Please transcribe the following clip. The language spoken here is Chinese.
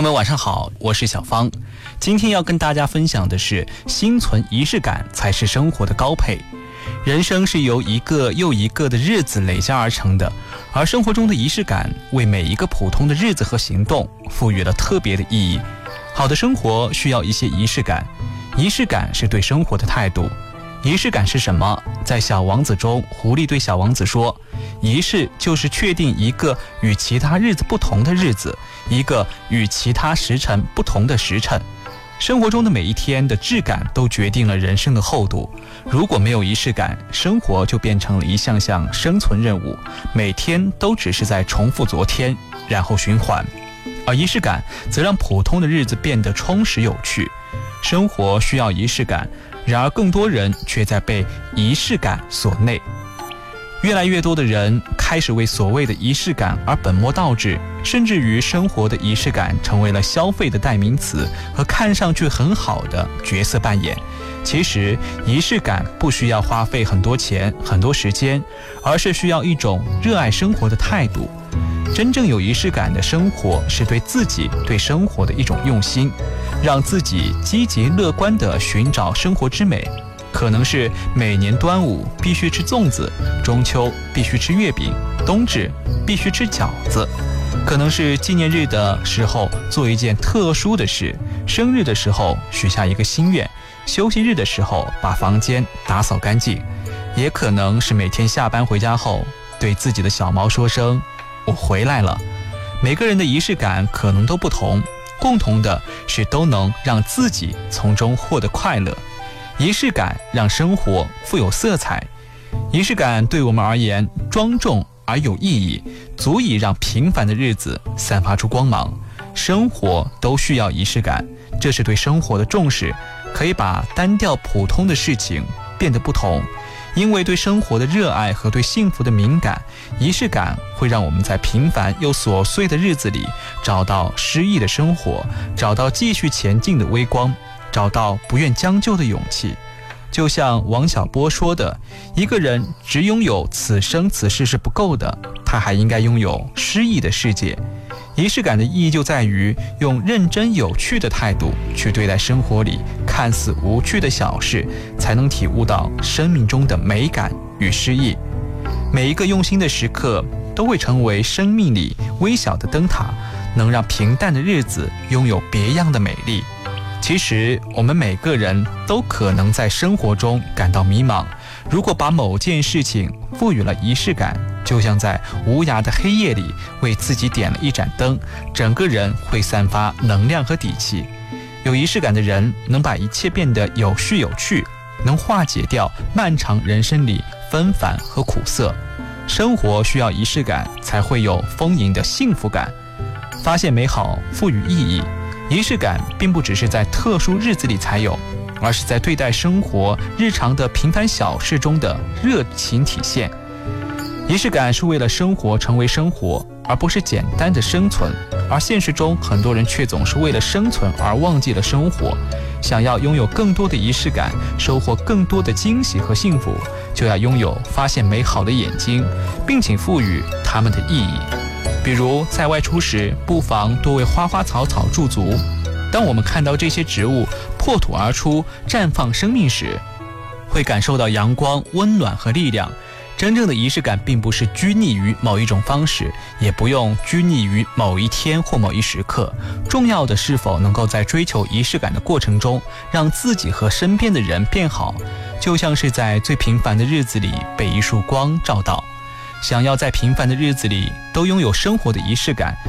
们晚上好，我是小芳。今天要跟大家分享的是，心存仪式感才是生活的高配。人生是由一个又一个的日子累加而成的，而生活中的仪式感为每一个普通的日子和行动赋予了特别的意义。好的生活需要一些仪式感，仪式感是对生活的态度。仪式感是什么？在小王子中，狐狸对小王子说，仪式就是确定一个与其他日子不同的日子，一个与其他时辰不同的时辰。生活中的每一天的质感都决定了人生的厚度。如果没有仪式感，生活就变成了一项项生存任务，每天都只是在重复昨天，然后循环。而仪式感则让普通的日子变得充实有趣。生活需要仪式感，然而更多人却在被仪式感所累。越来越多的人开始为所谓的仪式感而本末倒置，甚至于生活的仪式感成为了消费的代名词和看上去很好的角色扮演。其实仪式感不需要花费很多钱很多时间，而是需要一种热爱生活的态度。真正有仪式感的生活是对自己对生活的一种用心，让自己积极乐观地寻找生活之美。可能是每年端午必须吃粽子，中秋必须吃月饼，冬至必须吃饺子。可能是纪念日的时候做一件特殊的事，生日的时候许下一个心愿，休息日的时候把房间打扫干净。也可能是每天下班回家后对自己的小猫说声我回来了。每个人的仪式感可能都不同，共同的是都能让自己从中获得快乐。仪式感让生活富有色彩，仪式感对我们而言庄重而有意义，足以让平凡的日子散发出光芒。生活都需要仪式感，这是对生活的重视，可以把单调普通的事情变得不同。因为对生活的热爱和对幸福的敏感，仪式感会让我们在平凡又琐碎的日子里找到诗意的生活，找到继续前进的微光，找到不愿将就的勇气。就像王小波说的，一个人只拥有此生此世是不够的，他还应该拥有诗意的世界。仪式感的意义就在于用认真有趣的态度去对待生活里看似无趣的小事，才能体悟到生命中的美感与诗意。每一个用心的时刻都会成为生命里微小的灯塔，能让平淡的日子拥有别样的美丽。其实我们每个人都可能在生活中感到迷茫，如果把某件事情赋予了仪式感，就像在无涯的黑夜里为自己点了一盏灯，整个人会散发能量和底气。有仪式感的人能把一切变得有序有趣，能化解掉漫长人生里纷繁和苦涩。生活需要仪式感，才会有丰盈的幸福感。发现美好，赋予意义。仪式感并不只是在特殊日子里才有，而是在对待生活日常的平凡小事中的热情体现。仪式感是为了生活成为生活，而不是简单的生存。而现实中很多人却总是为了生存而忘记了生活。想要拥有更多的仪式感，收获更多的惊喜和幸福，就要拥有发现美好的眼睛，并且赋予它们的意义。比如在外出时，不妨多为花花草草驻足。当我们看到这些植物破土而出，绽放生命时，会感受到阳光、温暖和力量。真正的仪式感并不是拘泥于某一种方式，也不用拘泥于某一天或某一时刻。重要的是否能够在追求仪式感的过程中，让自己和身边的人变好，就像是在最平凡的日子里被一束光照到。想要在平凡的日子里都拥有生活的仪式感，